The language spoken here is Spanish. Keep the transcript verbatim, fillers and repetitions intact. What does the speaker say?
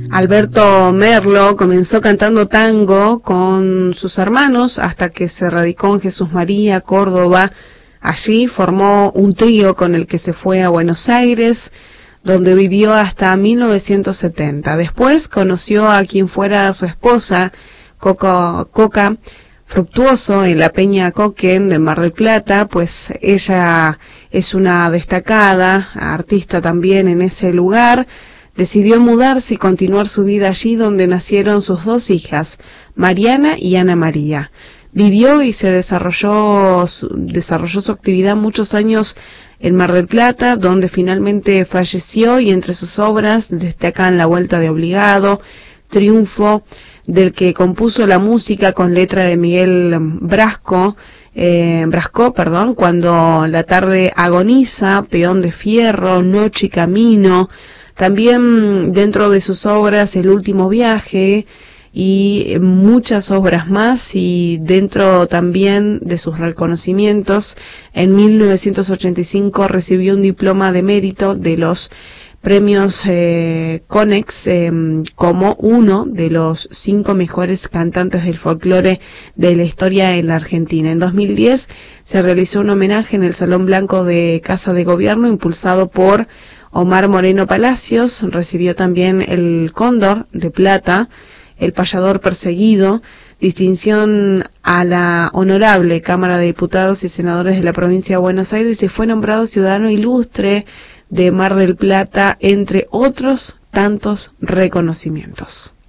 Alberto Merlo comenzó cantando tango con sus hermanos hasta que se radicó en Jesús María, Córdoba. Allí formó un trío con el que se fue a Buenos Aires, donde vivió hasta mil novecientos setenta. Después conoció a quien fuera su esposa, Coco, Coca Fructuoso, en la Peña Coquen de Mar del Plata, pues ella es una destacada artista también en ese lugar. Decidió mudarse y continuar su vida allí, donde nacieron sus dos hijas, Mariana y Ana María. Vivió y se desarrolló su, desarrolló su actividad muchos años en Mar del Plata, donde finalmente falleció, y entre sus obras destacan La Vuelta de Obligado, Triunfo, del que compuso la música con letra de Miguel Brasco, eh, Brasco, perdón, Cuando la tarde agoniza, Peón de Fierro, Noche y Camino. También dentro de sus obras El Último Viaje y muchas obras más, y dentro también de sus reconocimientos, en mil novecientos ochenta y cinco recibió un diploma de mérito de los premios eh, Conex eh, como uno de los cinco mejores cantantes del folclore de la historia en la Argentina. En dos mil diez se realizó un homenaje en el Salón Blanco de Casa de Gobierno impulsado por Omar Moreno Palacios. Recibió también el Cóndor de Plata, el Payador Perseguido, distinción a la Honorable Cámara de Diputados y Senadores de la Provincia de Buenos Aires, y fue nombrado Ciudadano Ilustre de Mar del Plata, entre otros tantos reconocimientos.